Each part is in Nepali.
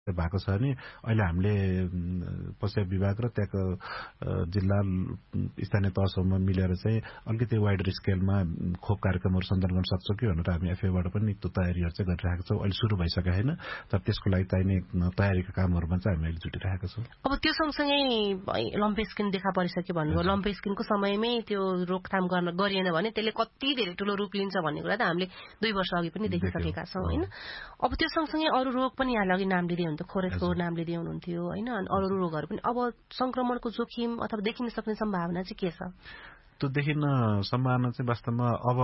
भएको छ भने अहिले हामीले पश्चिम विभाग र त्यहाँको जिल्ला स्थानीय तहसम्म मिलेर चाहिँ अलिकति वाइडर स्केलमा खोप कार्यक्रमहरू सञ्चालन गर्न सक्छौँ कि भनेर हामी एफएबाट पनि त्यो तयारीहरू चाहिँ गरिरहेका छौँ। अहिले सुरु भइसकेको छैन, तर त्यसको लागि चाहिने तयारीका कामहरूमा चाहिँ हामी अहिले जुटिरहेका छौँ। अब त्यो सँगसँगै लम्पी स्किन देखा परिसक्यो भन्नुभयो। लम्पी स्किनको समयमै त्यो रोकथाम गरिएन भने त्यसले कति धेरै ठुलो रूप लिन्छ भन्ने कुरा त हामीले 2 वर्ष अघि पनि देखिसकेका छौँ होइन। अब त्यो सँगसँगै अरू रोग पनि यहाँले अघि नाम लिँदै हुनुहुन्थ्यो, खोरेसको नाम लिँदै हुनुहुन्थ्यो होइन, अनि अरू रोगहरू पनि। अब संक्रमणको जोखिम अथवा देखिन सक्ने सम्भावना चाहिँ के छ? त्यो देखिन सम्भावना चाहिँ वास्तवमा अब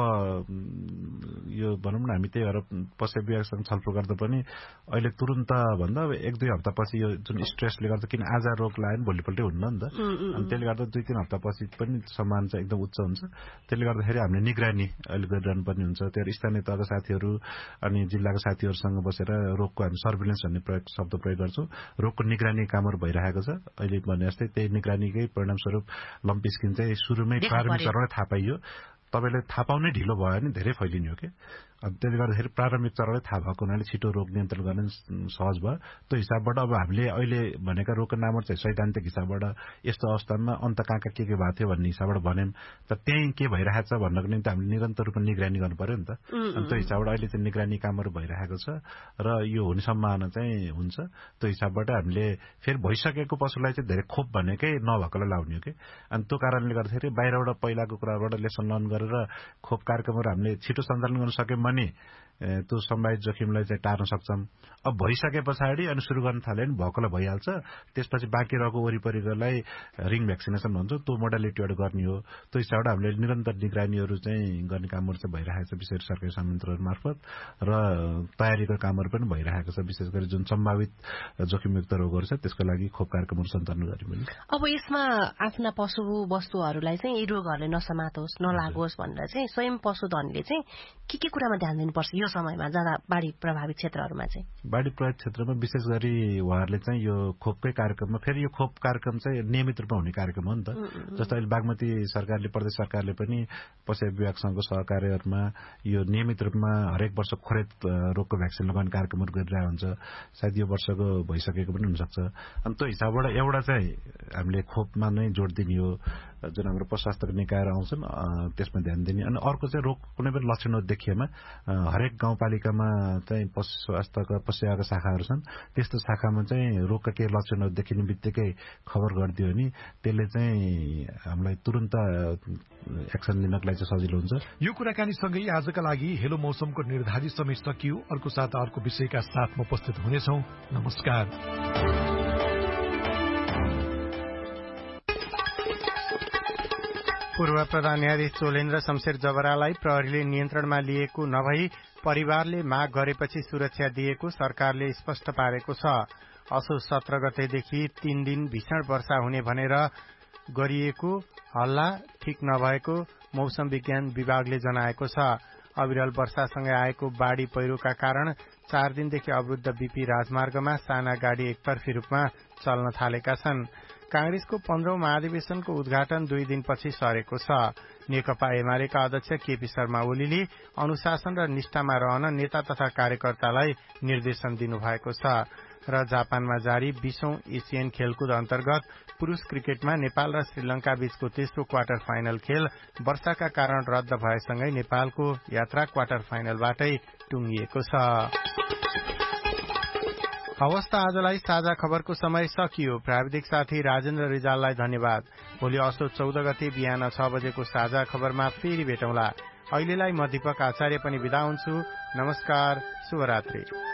यो भनौँ न हामी त्यही भएर पश्चिम विभागसँग छलफल गर्दा पनि अहिले तुरुन्त भन्दा 1-2 हप्तापछि यो जुन स्ट्रेसले गर्दा किन आज रोग लाग्यो भने भोलिपल्टै हुन्न नि त, अनि त्यसले गर्दा 2-3 हप्तापछि पनि सम्भावना चाहिँ एकदम उच्च हुन्छ। त्यसले गर्दाखेरि हामीले निगरानी अहिले गरिरहनु पर्ने हुन्छ। त्यो स्थानीय तहका साथीहरू अनि जिल्लाका साथीहरूसँग बसेर रोगको हामी सर्भिलेन्स भन्ने शब्द प्रयोग गर्छौँ। रोगको निगरानी कामहरू भइरहेको छ। अहिले भने जस्तै त्यही निगरानीकै परिणामस्वरूप लम्पी स्किन चाहिँ सुरुमै प्रारम्भिक चरणमै थाहा पाइयो। तपाईँले थाहा पाउनै ढिलो भयो भने धेरै फैलिने हो कि। त्यसले गर्दाखेरि प्रारम्भिक चरणमै थाहा भएको हुनाले छिटो रोग नियन्त्रण गर्न सहज भयो। त्यो हिसाबबाट अब हामीले अहिले भनेका रोगका नामहरू चाहिँ सैद्धान्तिक हिसाबबाट यस्तो अवस्थामा अन्त कहाँ के भएको थियो भन्ने हिसाबबाट भन्यौँ। तर त्यहीँ के भइरहेको छ भन्नको निम्ति हामीले निरन्तर रूपमा निगरानी गर्नु पर्यो नि त। अनि त्यो हिसाबबाट अहिले चाहिँ निगरानी कामहरू भइरहेको छ र यो हुने सम्भावना चाहिँ हुन्छ। त्यो हिसाबबाट हामीले फेरि भइसकेको पशुलाई चाहिँ धेरै खोप भनेकै नभएकोलाई लाउने हो कि। अनि त्यो कारणले गर्दाखेरि बाहिरबाट पहिलाको कुराबाट लेसन लर्न गरेर खोप कार्यक्रमहरू हामीले छिटो सञ्चालन गर्न सक्यौँ भने त्यो सम्भावित जोखिमलाई चाहिँ टार्न सक्छौँ। अब भइसके पछाडि अनि सुरु गर्न थाल्यो भने भएकोलाई भइहाल्छ। त्यसपछि बाँकी रहेको वरिपरिकोलाई रिङ भ्याक्सिनेसन भन्छ, त्यो मोडालिटीबाट गर्ने हो। त्यो हिसाबबाट हामीले निरन्तर निगरानीहरू चाहिँ गर्ने कामहरू चाहिँ भइरहेको छ, विशेष सरकारी संयन्त्रहरू मार्फत र तयारीको कामहरू पनि भइरहेको छ। विशेष गरी जुन सम्भावित जोखिमयुक्त रोगहरू छ त्यसको लागि खोप कार्यक्रमहरू सञ्चालन गर्ने पनि। अब यसमा आफ्ना पशु वस्तुहरूलाई चाहिँ यी रोगहरूले नसमातोस् नलागोस् भनेर चाहिँ स्वयं पशुधनले चाहिँ के कुरामा ध्यान दिनुपर्छ यो समयमा ज्यादा बाढी प्रभावित क्षेत्रहरूमा चाहिँ? बाढी प्रभावित क्षेत्रमा विशेष गरी उहाँहरूले चाहिँ यो खोपकै कार्यक्रममा फेरि यो खोप कार्यक्रम चाहिँ नियमित रूपमा हुने कार्यक्रम हो नि त। जस्तो अहिले बागमती सरकारले प्रदेश सरकारले पनि पशु विभागसँगको सहकार्यमा यो नियमित रूपमा हरेक वर्ष खोरेत रोगको भ्याक्सिन लगाउने कार्यक्रमहरू गरिरहेको हुन्छ। सायद यो वर्षको भइसकेको पनि हुनसक्छ। अनि त्यो हिसाबबाट एउटा चाहिँ हामीले खोपमा नै जोड दिने हो, जुन हाम्रो पशु स्वास्थ्यको निकायहरू आउँछन् त्यसमा ध्यान दिने। अनि अर्को चाहिँ रोग कुनै पनि लक्षणहरू देखिएमा हरेक गाउँपालिकामा चाहिँ पशु स्वास्थ्यका पशु सेवाका शाखाहरू छन्। त्यस्तो शाखामा चाहिँ रोगका केही लक्षणहरू देखिने बित्तिकै खबर गरिदियो भने त्यसले चाहिँ हामीलाई तुरुन्त एक्सन लिनको लागि चाहिँ सजिलो हुन्छ। यो कुराकानीसँगै आजका लागि हेलो मौसमको निर्धारित समय सकियो। अर्को साता अर्को विषयका साथ म उपस्थित हुनेछौँ। नमस्कार। पूर्व प्रधान न्यायाधीश चोलेन्द्र शमशेर जबरालाई प्रहरीले नियन्त्रणमा लिएको नभई परिवारले माग गरेपछि सुरक्षा दिएको सरकारले स्पष्ट पारेको छ। असोज 17 गतेदेखि 3 दिन भीषण वर्षा हुने भनेर गरिएको हल्ला ठिक नभएको मौसम विज्ञान विभागले जनाएको छ। अविरल वर्षासँगै आएको बाढ़ी पहिरोका कारण 4 दिनदेखि अवरुद्ध बीपी राजमार्गमा साना गाड़ी एकतर्फी रूपमा चल्न थालेका छन्। कांग्रेसको 15औं महाधिवेशनको उद्घाटन 2 दिनपछि सरेको छ। नेकपा एमालेका अध्यक्ष केपी शर्मा ओलीले अनुशासन र निष्ठामा रहन नेता तथा कार्यकर्तालाई निर्देशन दिनुभएको छ। र जापानमा जारी 20औं एशियन खेलकुद अन्तर्गत पुरूष क्रिकेटमा नेपाल र श्रीलंका बीचको तेस्रो क्वार्टर फाइनल खेल वर्षाका कारण रद्द भएसँगै नेपालको यात्रा क्वार्टर फाइनलबाटै टुंगिएको छ। हवस् त आजलाई साझा खबरको समय सकियो। प्राविधिक साथी राजेन्द्र रिजाललाई धन्यवाद। भोलि असोज 14 गते बिहान 6 बजेको साझा खबरमा फेरि भेटौँला। अहिलेलाई म दीपक आचार्य पनि बिदा हुन्छु। नमस्कार, शुभरात्रि।